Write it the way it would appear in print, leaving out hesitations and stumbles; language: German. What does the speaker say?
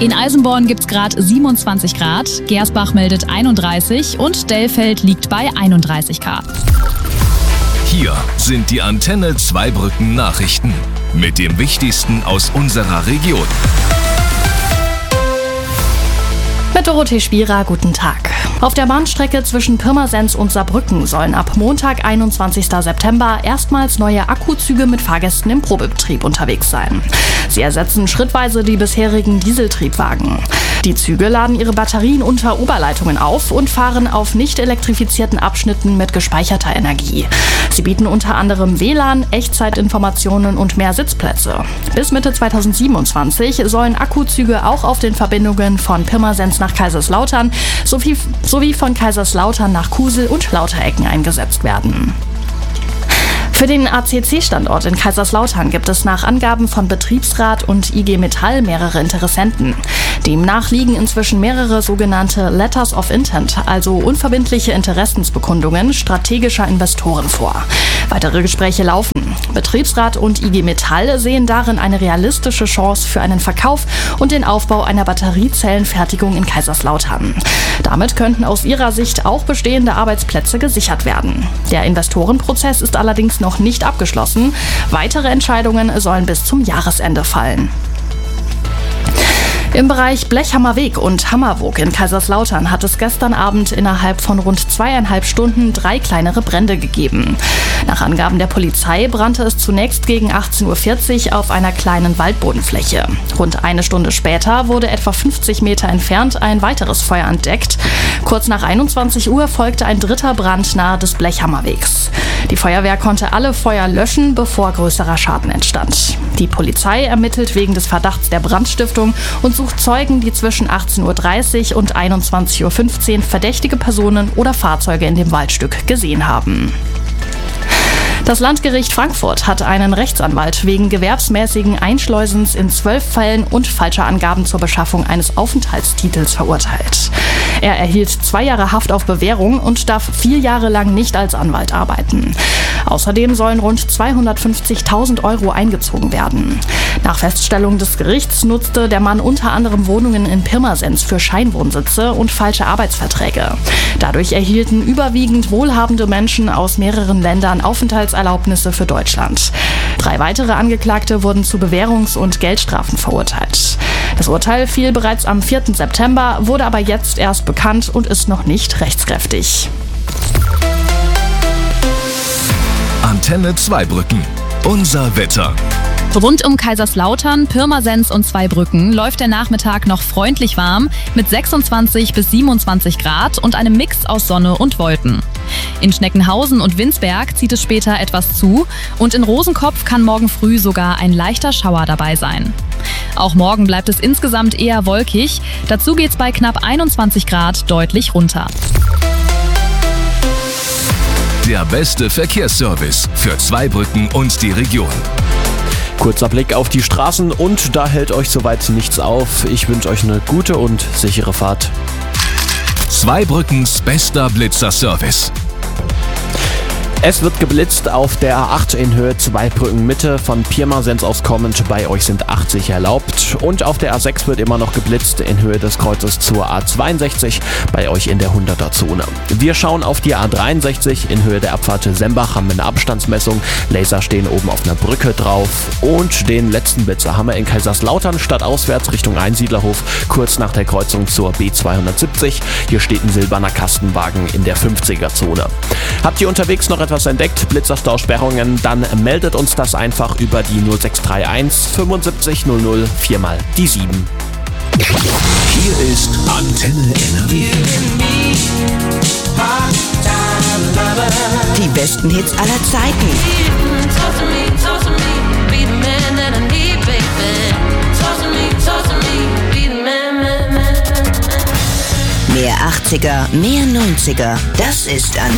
In Eisenborn gibt es gerade 27 Grad, Gersbach meldet 31 und Dellfeld liegt bei 31 Grad. Hier sind die Antenne Zweibrücken Nachrichten mit dem Wichtigsten aus unserer Region. Mit Dorothee Spierer, guten Tag. Auf der Bahnstrecke zwischen Pirmasens und Saarbrücken sollen ab Montag, 21. September, erstmals neue Akkuzüge mit Fahrgästen im Probebetrieb unterwegs sein. Sie ersetzen schrittweise die bisherigen Dieseltriebwagen. Die Züge laden ihre Batterien unter Oberleitungen auf und fahren auf nicht elektrifizierten Abschnitten mit gespeicherter Energie. Sie bieten unter anderem WLAN, Echtzeitinformationen und mehr Sitzplätze. Bis Mitte 2027 sollen Akkuzüge auch auf den Verbindungen von Pirmasens nach Kaiserslautern sowie von Kaiserslautern nach Kusel und Lauterecken eingesetzt werden. Für den ACC-Standort in Kaiserslautern gibt es nach Angaben von Betriebsrat und IG Metall mehrere Interessenten. Demnach liegen inzwischen mehrere sogenannte Letters of Intent, also unverbindliche Interessensbekundungen strategischer Investoren vor. Weitere Gespräche laufen. Betriebsrat und IG Metall sehen darin eine realistische Chance für einen Verkauf und den Aufbau einer Batteriezellenfertigung in Kaiserslautern. Damit könnten aus ihrer Sicht auch bestehende Arbeitsplätze gesichert werden. Der Investorenprozess ist allerdings noch nicht abgeschlossen. Weitere Entscheidungen sollen bis zum Jahresende fallen. Im Bereich Blechhammerweg und Hammerwoog in Kaiserslautern hat es gestern Abend innerhalb von rund 2,5 Stunden 3 kleinere Brände gegeben. Nach Angaben der Polizei brannte es zunächst gegen 18:40 Uhr auf einer kleinen Waldbodenfläche. Rund eine Stunde später wurde etwa 50 Meter entfernt ein weiteres Feuer entdeckt. Kurz nach 21 Uhr folgte ein dritter Brand nahe des Blechhammerwegs. Die Feuerwehr konnte alle Feuer löschen, bevor größerer Schaden entstand. Die Polizei ermittelt wegen des Verdachts der Brandstiftung und sucht Zeugen, die zwischen 18:30 Uhr und 21:15 Uhr verdächtige Personen oder Fahrzeuge in dem Waldstück gesehen haben. Das Landgericht Frankfurt hat einen Rechtsanwalt wegen gewerbsmäßigen Einschleusens in 12 Fällen und falscher Angaben zur Beschaffung eines Aufenthaltstitels verurteilt. Er erhielt 2 Jahre Haft auf Bewährung und darf 4 Jahre lang nicht als Anwalt arbeiten. Außerdem sollen rund 250.000 € eingezogen werden. Nach Feststellung des Gerichts nutzte der Mann unter anderem Wohnungen in Pirmasens für Scheinwohnsitze und falsche Arbeitsverträge. Dadurch erhielten überwiegend wohlhabende Menschen aus mehreren Ländern Aufenthaltserlaubnisse für Deutschland. 3 weitere Angeklagte wurden zu Bewährungs- und Geldstrafen verurteilt. Das Urteil fiel bereits am 4. September, wurde aber jetzt erst bekannt und ist noch nicht rechtskräftig. Antenne Zweibrücken. Unser Wetter. Rund um Kaiserslautern, Pirmasens und Zweibrücken läuft der Nachmittag noch freundlich warm mit 26 bis 27 Grad und einem Mix aus Sonne und Wolken. In Schneckenhausen und Winsberg zieht es später etwas zu und in Rosenkopf kann morgen früh sogar ein leichter Schauer dabei sein. Auch morgen bleibt es insgesamt eher wolkig, dazu geht's bei knapp 21 Grad deutlich runter. Der beste Verkehrsservice für Zweibrücken und die Region. Kurzer Blick auf die Straßen und da hält euch soweit nichts auf. Ich wünsche euch eine gute und sichere Fahrt. Zweibrückens bester Blitzerservice. Es wird geblitzt auf der A8 in Höhe Zweibrücken Mitte, von Pirmasens aus kommend, bei euch sind 80 erlaubt. Und auf der A6 wird immer noch geblitzt in Höhe des Kreuzes zur A62, bei euch in der 100er-Zone. Wir schauen auf die A63 in Höhe der Abfahrt Sembach, haben eine Abstandsmessung, Laser stehen oben auf einer Brücke drauf. Und den letzten Blitzer haben wir in Kaiserslautern, stadtauswärts Richtung Einsiedlerhof, kurz nach der Kreuzung zur B270. Hier steht ein silberner Kastenwagen in der 50er-Zone. Habt ihr unterwegs noch etwas entdeckt, Blitzerstausperrungen, dann meldet uns das einfach über die 0631 75 00 4 mal die 7. Hier ist Antenne NRW. Die besten Hits aller Zeiten. Mehr 80er, mehr 90er. Das ist